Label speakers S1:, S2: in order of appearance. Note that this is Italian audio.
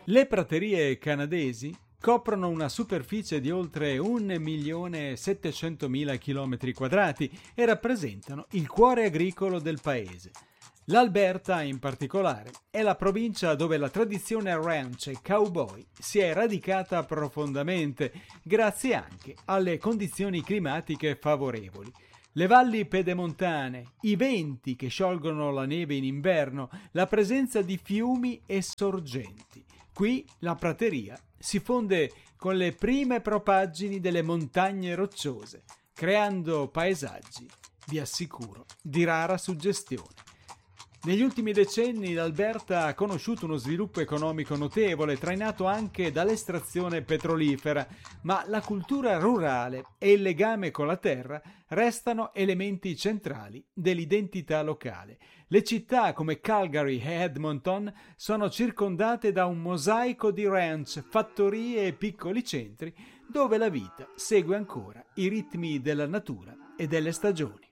S1: Le praterie canadesi coprono una superficie di oltre 1.700.000 km² e rappresentano il cuore agricolo del paese. L'Alberta, in particolare, è la provincia dove la tradizione ranch e cowboy si è radicata profondamente, grazie anche alle condizioni climatiche favorevoli. Le valli pedemontane, i venti che sciolgono la neve in inverno, la presenza di fiumi e sorgenti. Qui la prateria si fonde con le prime propaggini delle montagne rocciose, creando paesaggi, vi assicuro, di rara suggestione. Negli ultimi decenni l'Alberta ha conosciuto uno sviluppo economico notevole, trainato anche dall'estrazione petrolifera, ma la cultura rurale e il legame con la terra restano elementi centrali dell'identità locale. Le città come Calgary e Edmonton sono circondate da un mosaico di ranch, fattorie e piccoli centri dove la vita segue ancora i ritmi della natura e delle stagioni.